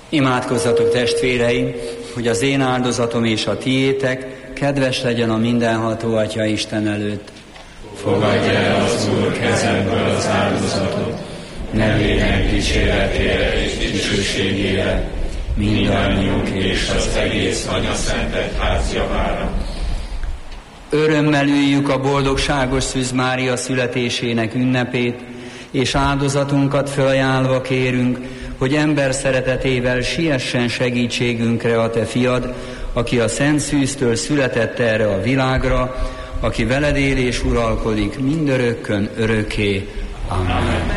Imádkozzatok, testvéreim, hogy az én áldozatom és a tiétek kedves legyen a mindenható Atya Isten előtt. Fogadj el az Úr kezemből az áldozatot, nevének dicséretére és dicsőségére, mindannyiunk és az egész Anya-Szent Egyház javára. Örömmel üljük a boldogságos Szűz Mária születésének ünnepét, és áldozatunkat fölajánlva kérünk, hogy ember szeretetével siessen segítségünkre a te fiad, aki a Szent Szűztől született erre a világra, aki veled él és uralkodik mindörökkön örökké. Amen.